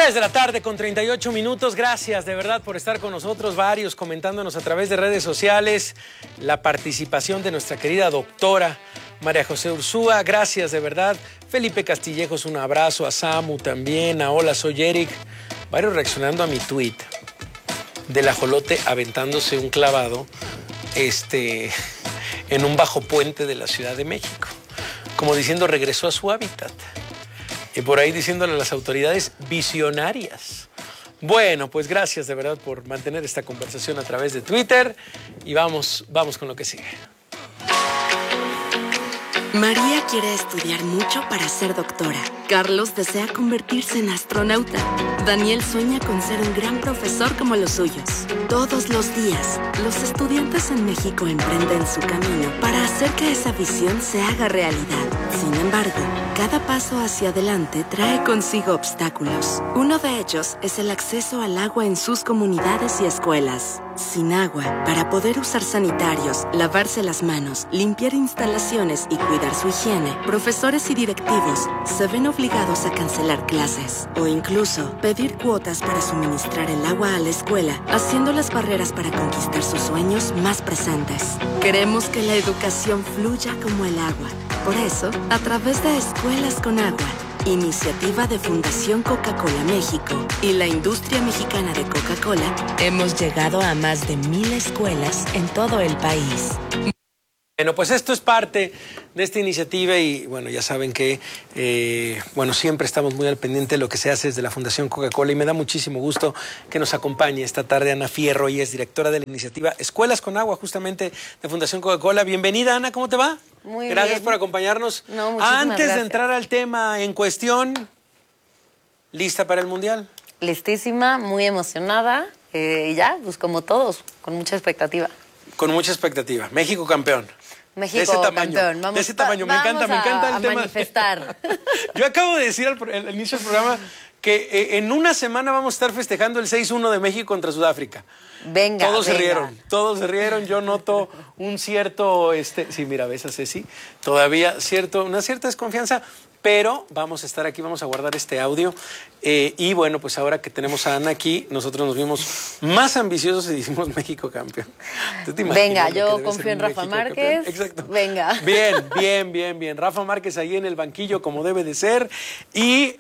3 de la tarde con 38 minutos. Gracias de verdad por estar con nosotros, varios comentándonos a través de redes sociales la participación de nuestra querida doctora María José Ursúa. Gracias de verdad. Felipe Castillejos, un abrazo. A Samu también. A Hola, soy Eric. Varios reaccionando a mi tweet del ajolote aventándose un clavado en un bajo puente de la Ciudad de México. Como diciendo, regresó a su hábitat. Y por ahí diciéndole a las autoridades visionarias. Bueno, pues gracias de verdad por mantener esta conversación a través de Twitter. Y vamos con lo que sigue. María quiere estudiar mucho para ser doctora. Carlos desea convertirse en astronauta. Daniel sueña con ser un gran profesor como los suyos. Todos los días, los estudiantes en México emprenden su camino para hacer que esa visión se haga realidad. Sin embargo, cada paso hacia adelante trae consigo obstáculos. Uno de ellos es el acceso al agua en sus comunidades y escuelas. Sin agua, para poder usar sanitarios, lavarse las manos, limpiar instalaciones y cuidar su higiene, profesores y directivos se ven obligados a cancelar clases o incluso pedir cuotas para suministrar el agua a la escuela, haciendo las barreras para conquistar sus sueños más presentes. Queremos que la educación fluya como el agua. Por eso, a través de Escuelas con Agua, iniciativa de Fundación Coca-Cola México y la industria mexicana de Coca-Cola, hemos llegado a más de 1000 escuelas en todo el país. Bueno, pues esto es parte de esta iniciativa y bueno, ya saben que siempre estamos muy al pendiente de lo que se hace desde la Fundación Coca-Cola y me da muchísimo gusto que nos acompañe esta tarde Ana Fierro. Ella es directora de la iniciativa Escuelas con Agua, justamente de Fundación Coca-Cola. Bienvenida, Ana, ¿cómo te va? Muy bien. Gracias por acompañarnos. No, Antes de entrar al tema en cuestión, ¿lista para el Mundial? Listísima, muy emocionada y ya, pues como todos, con mucha expectativa. Con mucha expectativa. México campeón. México de ese tamaño, campeón. Vamos, de ese tamaño. Me encanta el tema. Manifestar. Yo acabo de decir al inicio del programa que en una semana vamos a estar festejando el 6-1 de México contra Sudáfrica. Venga, todos se rieron. Yo noto un cierto, sí, mira, ves a Ceci, todavía una cierta desconfianza, pero vamos a estar aquí, vamos a guardar este audio. Y bueno, pues ahora que tenemos a Ana aquí, nosotros nos vimos más ambiciosos y decimos México campeón. ¿Tú te venga, yo confío en Rafa Márquez. Exacto. Venga. Bien. Rafa Márquez ahí en el banquillo como debe de ser. Y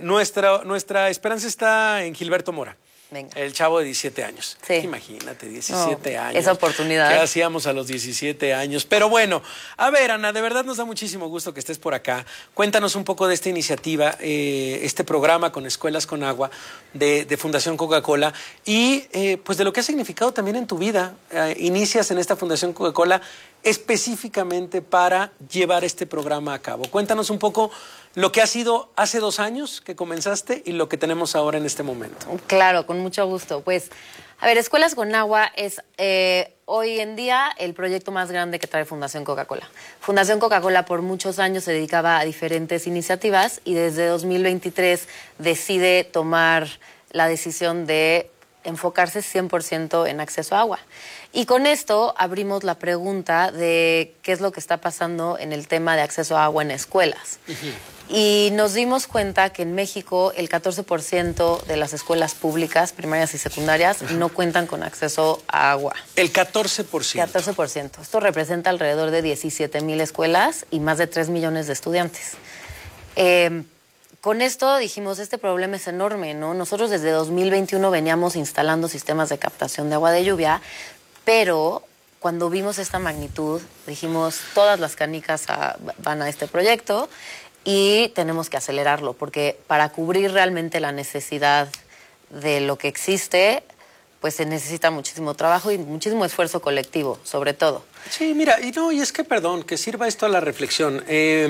nuestra esperanza está en Gilberto Mora. Venga. El chavo de 17 años. Sí. Imagínate, 17 años. Esa oportunidad. ¿Qué hacíamos a los 17 años? Pero bueno, a ver, Ana, de verdad nos da muchísimo gusto que estés por acá. Cuéntanos un poco de esta iniciativa, este programa con Escuelas con Agua de Fundación Coca-Cola y pues de lo que ha significado también en tu vida. Inicias en esta Fundación Coca-Cola específicamente para llevar este programa a cabo. Cuéntanos un poco lo que ha sido hace 2 años que comenzaste y lo que tenemos ahora en este momento. Claro, con mucho gusto. Pues, a ver, Escuelas con Agua es hoy en día el proyecto más grande que trae Fundación Coca-Cola. Fundación Coca-Cola por muchos años se dedicaba a diferentes iniciativas y desde 2023 decide tomar la decisión de enfocarse 100% en acceso a agua. Y con esto abrimos la pregunta de qué es lo que está pasando en el tema de acceso a agua en escuelas. Y nos dimos cuenta que en México el 14% de las escuelas públicas, primarias y secundarias, no cuentan con acceso a agua. El 14%. 14%. Esto representa alrededor de 17,000 escuelas y más de 3 millones de estudiantes. Con esto dijimos, este problema es enorme, ¿no? Nosotros desde 2021 veníamos instalando sistemas de captación de agua de lluvia, pero cuando vimos esta magnitud, dijimos, todas las canicas van a este proyecto y tenemos que acelerarlo, porque para cubrir realmente la necesidad de lo que existe, pues se necesita muchísimo trabajo y muchísimo esfuerzo colectivo, sobre todo. Sí, mira, y es que, perdón, que sirva esto a la reflexión.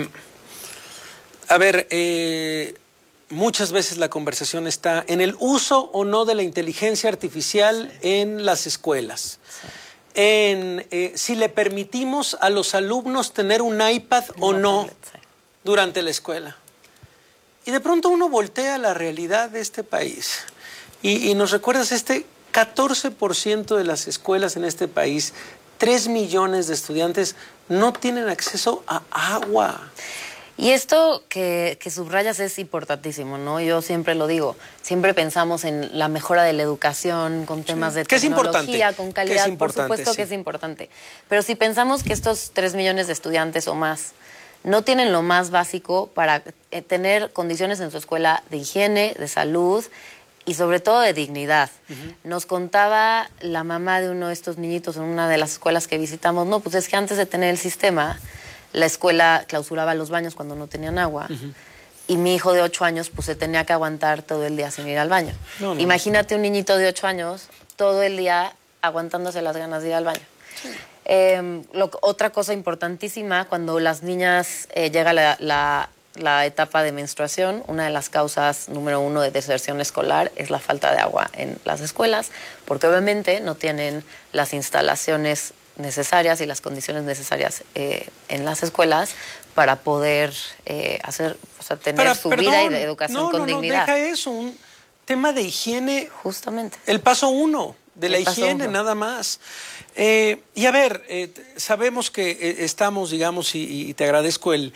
Muchas veces la conversación está en el uso o no de la inteligencia artificial en las escuelas. Sí. En si le permitimos a los alumnos tener un iPad o no durante la escuela. Y de pronto uno voltea la realidad de este país y nos recuerdas 14% de las escuelas en este país, 3 millones de estudiantes no tienen acceso a agua. Y esto que subrayas es importantísimo, ¿no? Yo siempre lo digo, siempre pensamos en la mejora de la educación, con temas de tecnología, con calidad, por supuesto que es importante. Pero si pensamos que estos 3 millones de estudiantes o más no tienen lo más básico para tener condiciones en su escuela de higiene, de salud y sobre todo de dignidad. Nos contaba la mamá de uno de estos niñitos en una de las escuelas que visitamos, no, pues es que antes de tener el sistema, la escuela clausuraba los baños cuando no tenían agua. Y mi hijo de 8 años pues se tenía que aguantar todo el día sin ir al baño. Imagínate un niñito de 8 años todo el día aguantándose las ganas de ir al baño. Sí. Otra cosa importantísima, cuando las niñas llega la etapa de menstruación, una de las causas número 1 de deserción escolar es la falta de agua en las escuelas, porque obviamente no tienen las instalaciones necesarias y las condiciones necesarias en las escuelas para poder tener su vida y de educación con dignidad. No, deja eso, un tema de higiene. Justamente. El paso 1 de la higiene, nada más. Y a ver, sabemos que estamos, digamos, y te agradezco el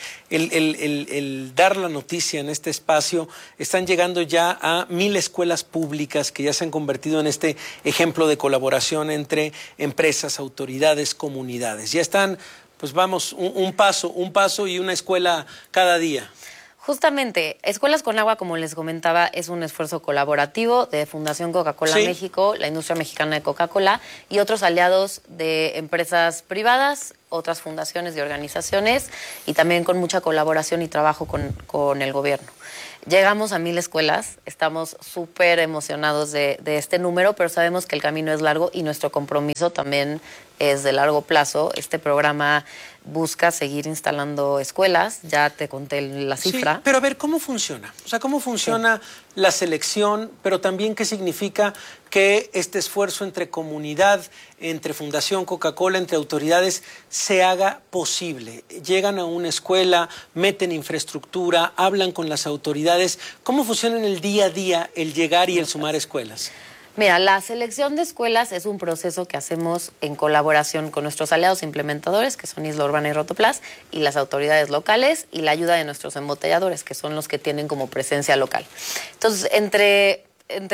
dar la noticia en este espacio, están llegando ya a 1000 escuelas públicas que ya se han convertido en este ejemplo de colaboración entre empresas, autoridades, comunidades. Ya están, pues vamos, un paso y una escuela cada día. Justamente, Escuelas con Agua, como les comentaba, es un esfuerzo colaborativo de Fundación Coca-Cola México, la industria mexicana de Coca-Cola y otros aliados de empresas privadas, otras fundaciones y organizaciones y también con mucha colaboración y trabajo con el gobierno. Llegamos a 1000 escuelas, estamos súper emocionados de este número, pero sabemos que el camino es largo y nuestro compromiso también es de largo plazo. Este programa busca seguir instalando escuelas, ya te conté la cifra. Sí, pero a ver, ¿cómo funciona? O sea, ¿cómo funciona la selección, pero también qué significa que este esfuerzo entre comunidad, entre Fundación Coca-Cola, entre autoridades, se haga posible? Llegan a una escuela, meten infraestructura, hablan con las autoridades. ¿Cómo funciona en el día a día el llegar y el sumar escuelas? Mira, la selección de escuelas es un proceso que hacemos en colaboración con nuestros aliados implementadores, que son Isla Urbana y Rotoplas, y las autoridades locales, y la ayuda de nuestros embotelladores, que son los que tienen como presencia local. Entonces, entre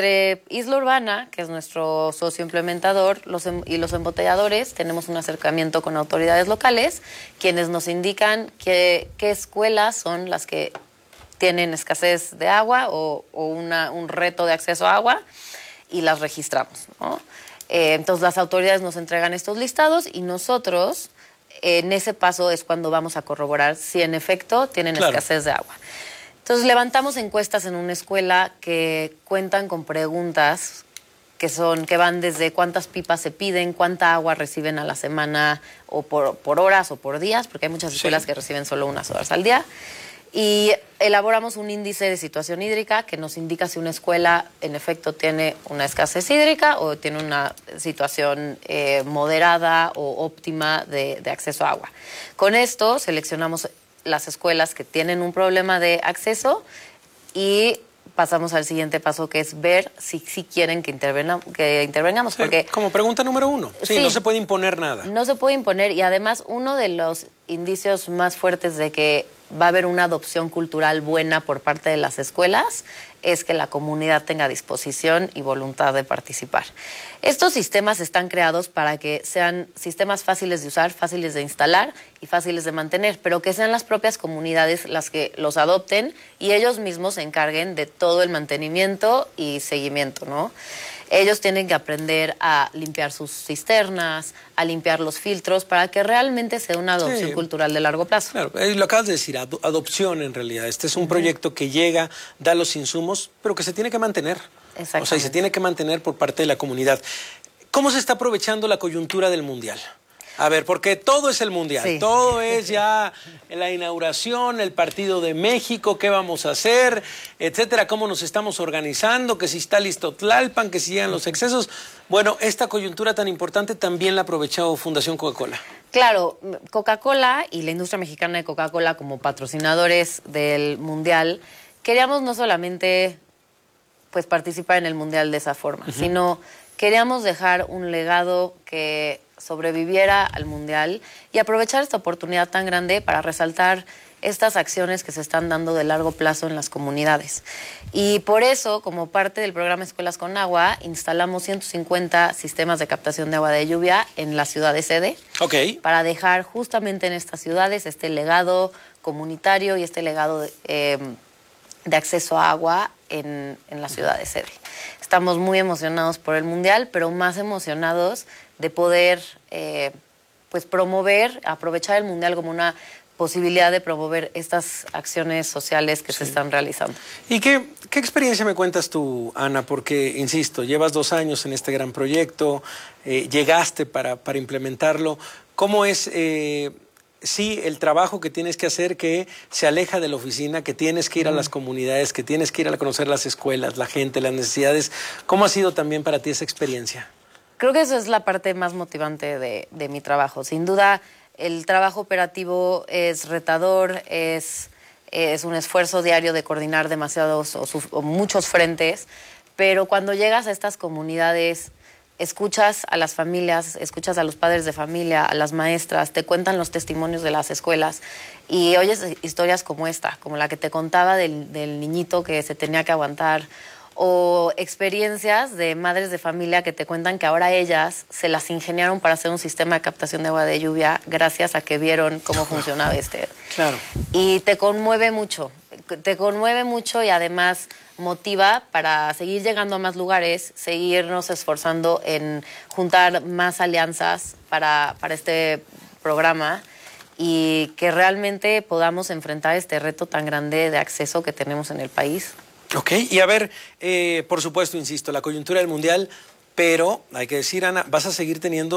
Isla Urbana, que es nuestro socio implementador, y los embotelladores, tenemos un acercamiento con autoridades locales, quienes nos indican qué escuelas son las que tienen escasez de agua o un reto de acceso a agua, y las registramos, ¿no? Entonces las autoridades nos entregan estos listados y nosotros en ese paso es cuando vamos a corroborar si en efecto tienen escasez de agua. Entonces levantamos encuestas en una escuela que cuentan con preguntas que van desde cuántas pipas se piden, cuánta agua reciben a la semana o por horas o por días, porque hay muchas escuelas que reciben solo unas horas al día. Y elaboramos un índice de situación hídrica que nos indica si una escuela en efecto tiene una escasez hídrica o tiene una situación moderada o óptima de acceso a agua. Con esto seleccionamos las escuelas que tienen un problema de acceso y pasamos al siguiente paso, que es ver si quieren que intervengamos. Porque, como pregunta número 1, no se puede imponer nada. No se puede imponer y además uno de los indicios más fuertes de que va a haber una adopción cultural buena por parte de las escuelas es que la comunidad tenga disposición y voluntad de participar. Estos sistemas están creados para que sean sistemas fáciles de usar, fáciles de instalar y fáciles de mantener, pero que sean las propias comunidades las que los adopten y ellos mismos se encarguen de todo el mantenimiento y seguimiento, ¿no? Ellos tienen que aprender a limpiar sus cisternas, a limpiar los filtros, para que realmente sea una adopción cultural de largo plazo. Claro, lo acabas de decir, adopción en realidad. Este es un proyecto que llega, da los insumos, pero que se tiene que mantener. O sea, y se tiene que mantener por parte de la comunidad. ¿Cómo se está aprovechando la coyuntura del Mundial? A ver, porque todo es el Mundial, todo es ya la inauguración, el partido de México, qué vamos a hacer, etcétera, cómo nos estamos organizando, que si está listo Tlalpan, que si llegan los excesos. Bueno, esta coyuntura tan importante también la ha aprovechado Fundación Coca-Cola. Claro, Coca-Cola y la industria mexicana de Coca-Cola como patrocinadores del Mundial, queríamos no solamente pues participar en el Mundial de esa forma, sino queríamos dejar un legado que sobreviviera al Mundial y aprovechar esta oportunidad tan grande para resaltar estas acciones que se están dando de largo plazo en las comunidades. Y por eso, como parte del programa Escuelas con Agua, instalamos 150 sistemas de captación de agua de lluvia en la ciudad de sede. Ok. Para dejar justamente en estas ciudades este legado comunitario y este legado de acceso a agua en la ciudad de sede. Estamos muy emocionados por el Mundial, pero más emocionados de poder pues promover, aprovechar el Mundial como una posibilidad de promover estas acciones sociales que se están realizando. ¿Y qué experiencia me cuentas tú, Ana? Porque, insisto, llevas 2 años en este gran proyecto, llegaste para implementarlo. ¿Cómo es, sí, el trabajo que tienes que hacer, que se aleja de la oficina, que tienes que ir a las comunidades, que tienes que ir a conocer las escuelas, la gente, las necesidades? ¿Cómo ha sido también para ti esa experiencia? Creo que eso es la parte más motivante de mi trabajo. Sin duda, el trabajo operativo es retador, es un esfuerzo diario de coordinar demasiados o muchos frentes, pero cuando llegas a estas comunidades, escuchas a las familias, escuchas a los padres de familia, a las maestras, te cuentan los testimonios de las escuelas y oyes historias como esta, como la que te contaba del niñito que se tenía que aguantar, o experiencias de madres de familia que te cuentan que ahora ellas se las ingeniaron para hacer un sistema de captación de agua de lluvia gracias a que vieron cómo funcionaba este. Claro. Y te conmueve mucho y además motiva para seguir llegando a más lugares, seguirnos esforzando en juntar más alianzas para este programa y que realmente podamos enfrentar este reto tan grande de acceso que tenemos en el país. Ok, y a ver, por supuesto, insisto, la coyuntura del Mundial, pero hay que decir, Ana, vas a seguir teniendo